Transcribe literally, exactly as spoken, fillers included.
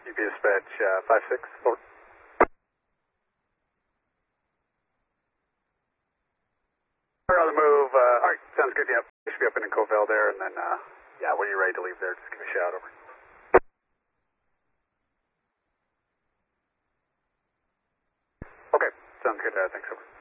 U P dispatch uh, five six four. We're on the move. Uh, all right, sounds good. Yeah, we should be up in Covell there, and then uh, yeah, when you're ready to leave there, just give me a shout over. Okay, sounds good. Uh, thanks over.